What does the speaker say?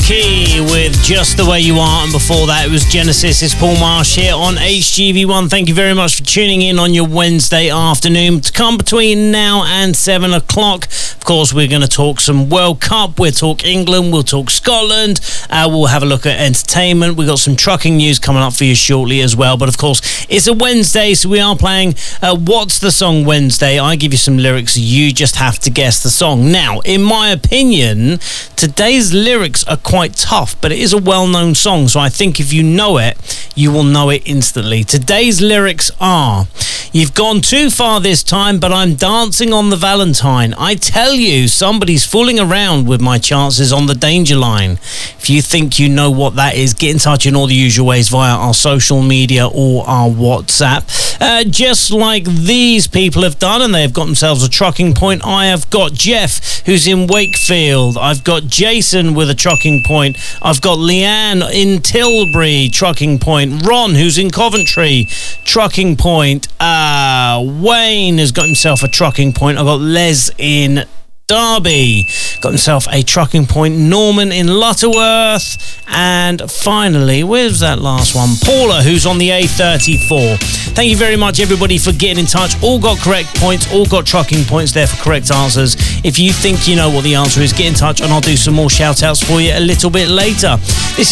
Key with Just The Way You Are, and before that it was Genesis. It's Paul Marsh here on HGV1. Thank you very much for tuning in on your Wednesday afternoon. To come between now and 7 o'clock, of course, we're going to talk some World Cup. We'll talk England, we'll talk Scotland, we'll have a look at entertainment. We've got some trucking news coming up for you shortly as well. But of course, it's a Wednesday, so we are playing What's the Song Wednesday. I give you some lyrics, you just have to guess the song. Now, in my opinion, today's lyrics are quite tough, but it is a well-known song, so I think if you know it, you will know it instantly. Today's lyrics are: you've gone too far this time, but I'm dancing on the Valentine. I tell you, somebody's fooling around with my chances on the danger line. If you think you know what that is, get in touch in all the usual ways via our social media or our WhatsApp. Just like these people have done, and they've got themselves a trucking point. I have got Jeff, who's in Wakefield. I've got Jason with a trucking point. I've got Leanne in Tilbury, trucking point. Ron, who's in Coventry, trucking point. Wayne has got himself a trucking point. I've got Les in Derby, got himself a trucking point. Norman in Lutterworth, and finally, where's that last one? Paula, who's on the A34. Thank you very much, everybody, for getting in touch. All got correct points, all got trucking points there for correct answers. If you think you know what the answer is, get in touch and I'll do some more shout outs for you a little bit later. This